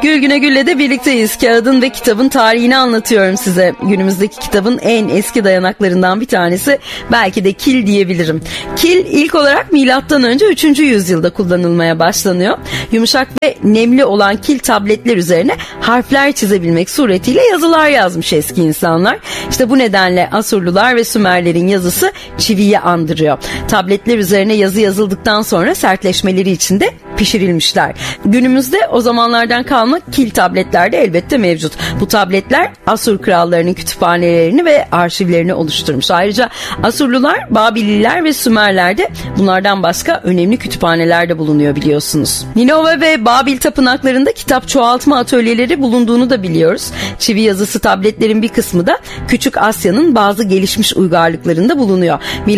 Gül Güne Gül'le de birlikteyiz. Kağıdın ve kitabın tarihini anlatıyorum size. Günümüzdeki kitabın en eski dayanaklarından bir tanesi belki de kil diyebilirim. Kil ilk olarak milattan önce 3. yüzyılda kullanılmaya başlanıyor. Yumuşak ve nemli olan kil tabletler üzerine harfler çizebilmek suretiyle yazılar yazmış eski insanlar. İşte bu nedenle Asurlular ve Sümerlerin yazısı çiviyi andırıyor. Tabletler üzerine yazı yazıldıktan sonra sertleşmeleri için de pişirilmişler. Günümüzde o zamanlardan kalma kil tabletler de elbette mevcut. Bu tabletler Asur krallarının kütüphanelerini ve arşivlerini oluşturmuş. Ayrıca Asurlular, Babililer ve Sümerler'de bunlardan başka önemli kütüphaneler de bulunuyor biliyorsunuz. Ninove ve Babil tapınaklarında kitap çoğaltma atölyeleri bulunduğunu da biliyoruz. Çivi yazısı tabletlerin bir kısmı da Küçük Asya'nın bazı gelişmiş uygarlıklarında bulunuyor.